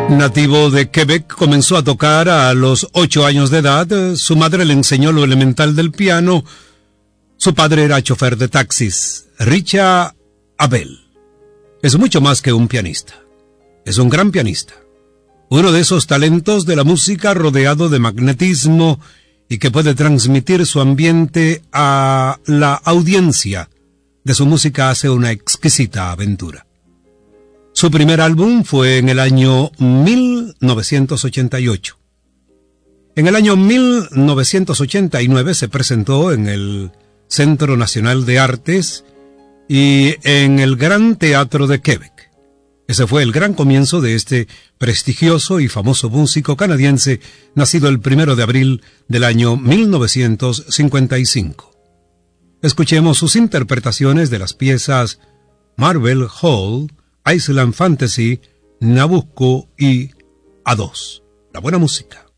Nativo de Quebec, comenzó a tocar a los 8 años de edad. Su madre le enseñó lo elemental del piano. Su padre era chofer de taxis. Richard Abel es mucho más que un pianista. Es un gran pianista. Uno de esos talentos de la música rodeado de magnetismo y que puede transmitir su ambiente a la audiencia. De su música hace una exquisita aventura. Su primer álbum fue en el año 1988. En el año 1989 se presentó en el Centro Nacional de Artes y en el Gran Teatro de Quebec. Ese fue el gran comienzo de este prestigioso y famoso músico canadiense, nacido el 1 de abril del año 1955. Escuchemos sus interpretaciones de las piezas Marble Hall, Island Fantasy, Nabucco y A2. La buena música.